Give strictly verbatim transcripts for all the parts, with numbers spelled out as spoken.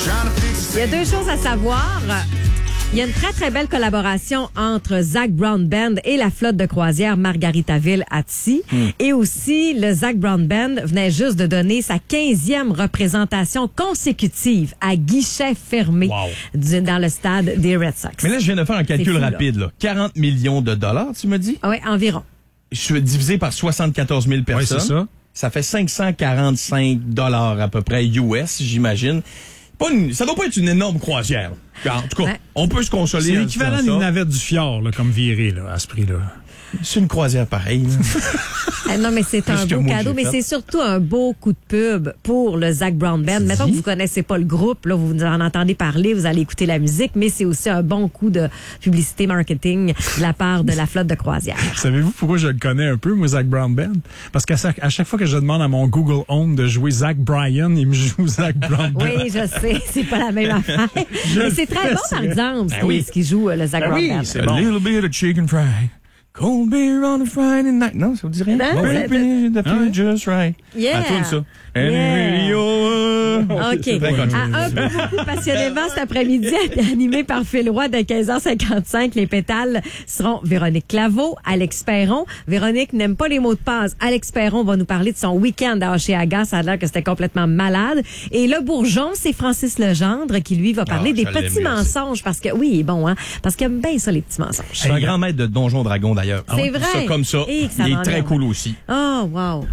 Il y a deux choses à savoir. Il y a une très, très belle collaboration entre Zac Brown Band et la flotte de croisière Margaritaville-Atty. Mm. Et aussi, le Zac Brown Band venait juste de donner sa quinzième représentation consécutive à guichet fermé wow. du, dans le stade des Red Sox. Mais là, je viens de faire un calcul fou, rapide. Là. quarante millions de dollars, tu me dis? Oui, environ. Je suis divisé par soixante-quatorze mille personnes. Oui, c'est ça. Ça fait cinq cent quarante-cinq dollars à peu près U S, j'imagine. Pas une, ça doit pas être une énorme croisière. En tout cas, ouais. on peut se consoler. C'est l'équivalent d'une navette du fjord, là, comme virée, là, à ce prix-là. C'est une croisière pareille. ah non, mais c'est un beau cadeau, mais c'est surtout un beau coup de pub pour le Zac Brown Band. Mettons que vous connaissez pas le groupe, là, vous en entendez parler, vous allez écouter la musique, mais c'est aussi un bon coup de publicité marketing de la part de la flotte de croisière. Savez-vous pourquoi je le connais un peu, moi, Zac Brown Band? Parce qu'à chaque, à chaque fois que je demande à mon Google Home de jouer Zach Bryan, il me joue Zac Brown Band. Oui, je sais, c'est pas la même affaire. mais c'est très bon, par exemple, ben oui. ce qui joue le Zac ben Brown oui, Band. C'est bon. A little bit of chicken fry. Cold beer on a Friday night. Non, ça vous dit rien? Non, oh, c'est the ah, just right. Yeah. À toi, ça. Yeah. OK. À un peu beaucoup passionnément cet après-midi, animé par Phil Roy de quinze heures cinquante-cinq. Les pétales seront Véronique Claveau, Alex Perron. Véronique n'aime pas les mots de passe. Alex Perron va nous parler de son week-end à Hochelaga. Ça a l'air que c'était complètement malade. Et le bourgeon, c'est Francis Legendre qui, lui, va parler oh, des petits mensonges. Parce que, oui, il est bon, hein? Parce qu'il aime bien ça, les petits mensonges. C'est un grand maître de Donjon Dragon, d'ailleurs. C'est vrai. Ça, comme ça. Et ça il est très cool aussi. Oh, wow.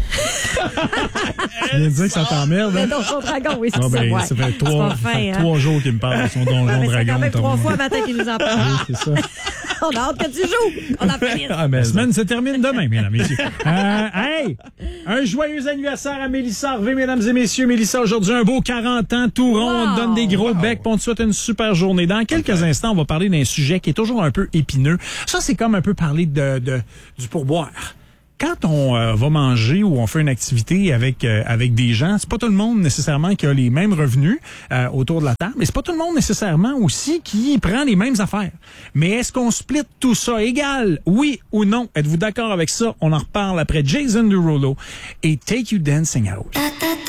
Tu viens de dire que ça t'emmerde, hein? Le Donjon Dragon, oui, c'est ah, ben, ça. Ouais. Ça fait trois, fin, fait hein? trois jours qu'il me parle de son Donjon ouais, Dragon. C'est quand même trois fois matin qu'il nous en parle. Oui, c'est ça. On a hâte que tu joues. On a fait ah, mais La semaine se termine demain, mesdames et messieurs. Euh, hey! Un joyeux anniversaire à Mélissa Harvey, mesdames et messieurs. Mélissa, aujourd'hui, un beau quarante ans, tout rond. Wow. On te donne des gros wow. becs, puis on te souhaite une super journée. Dans quelques okay. instants, on va parler d'un sujet qui est toujours un peu épineux. Ça, c'est comme un peu parler de, de du pourboire. Quand on euh, va manger ou on fait une activité avec euh, avec des gens, c'est pas tout le monde nécessairement qui a les mêmes revenus euh, autour de la table, mais c'est pas tout le monde nécessairement aussi qui prend les mêmes affaires. Mais est-ce qu'on split tout ça égal, oui ou non? Êtes-vous d'accord avec ça? On en reparle après Jason Derulo et Take You Dancing Out.